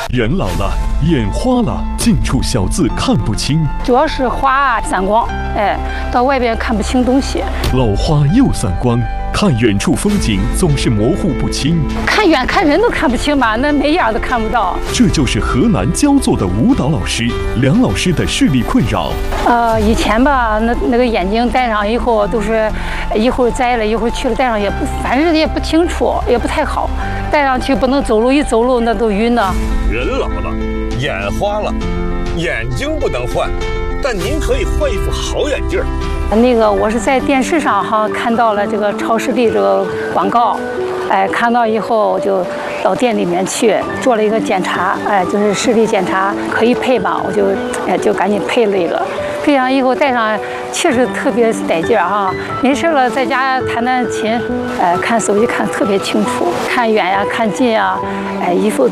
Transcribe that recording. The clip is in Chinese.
人老了，眼花了，近处小字看不清， 主要是花散光，到外边看不清东西。 老花又散光，看远处风景总是模糊不清， 看远看人都看不清吧，那眉眼都看不到。 这就是河南焦作的舞蹈老师梁老师的视力困扰。 以前吧，那个眼镜戴上以后都是一会儿摘了，一会儿去了，戴上也不，反正也不清楚，也不太好。戴上去不能走路，一走路那都晕呢。 人老了，眼花了，眼睛不能换，但您可以换一副好眼镜。 那个我是在电视上看到了这个超视力这个广告，看到以后我就到店里面去做了一个检查，就是视力检查可以配吧，我就赶紧配了一个。配上以后戴上确实特别带劲儿没事了在家弹弹琴，看手机看特别清楚，看远呀看近呀，衣服